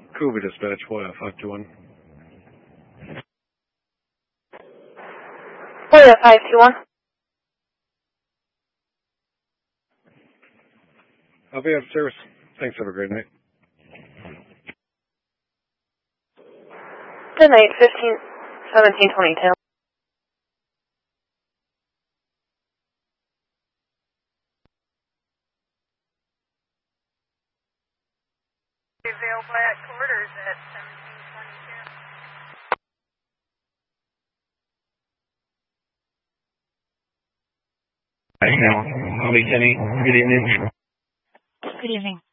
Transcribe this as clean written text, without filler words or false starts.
Cougar Dispatch, 521. Florida 521. I'll be out of service. Thanks, have a great night. Good night, 1722. Available at quarters at 1722. I'll be Kenny. Good evening. Good evening.